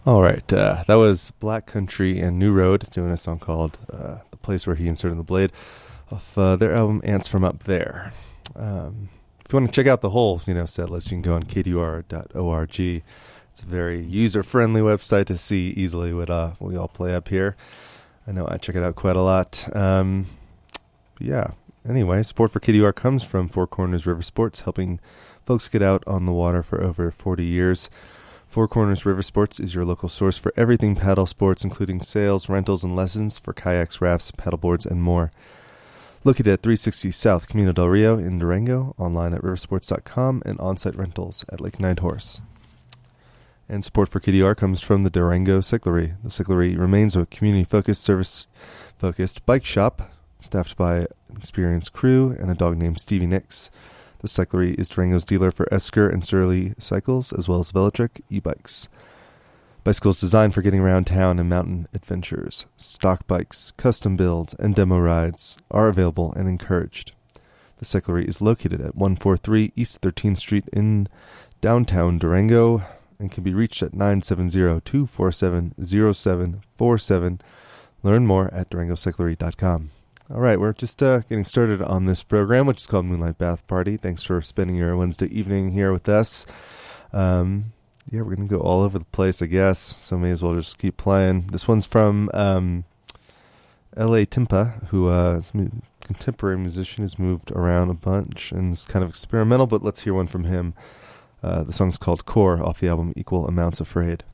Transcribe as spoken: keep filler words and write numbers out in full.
All right, uh, that was Black Country and New Road doing a song called uh, The Place Where He Inserted the Blade off uh, their album Ants From Up There. Um, if you want to check out the whole you know set list, you can go on K D U R dot org. It's a very user-friendly website to see easily what, uh, what we all play up here. I know I check it out quite a lot. Um, yeah, anyway, support for K D U R comes from Four Corners River Sports, helping folks get out on the water for over forty years. Four Corners River Sports is your local source for everything paddle sports, including sales, rentals, and lessons for kayaks, rafts, paddleboards, and more. Located at three sixty South Camino del Rio in Durango, online at riversports dot com, and on-site rentals at Lake Nighthorse. And support for K D U R comes from the Durango Cyclery. The Cyclery remains a community-focused, service-focused bike shop staffed by an experienced crew and a dog named Stevie Nicks. The Cyclery is Durango's dealer for Esker and Surly cycles, as well as Velotric e-bikes. Bicycles designed for getting around town and mountain adventures. Stock bikes, custom builds, and demo rides are available and encouraged. The Cyclery is located at one forty-three East thirteenth Street in downtown Durango and can be reached at nine seven zero, two four seven, zero seven four seven. Learn more at durango cyclery dot com. All right, we're just uh, getting started on this program, which is called Moonlight Bath Party. Thanks for spending your Wednesday evening here with us. Um, yeah, we're going to go all over the place, I guess, so may as well just keep playing. This one's from um, L A Timpa, who uh, is a contemporary musician, has moved around a bunch and is kind of experimental, but let's hear one from him. Uh, the song's called Core off the album Equal Amounts Afraid.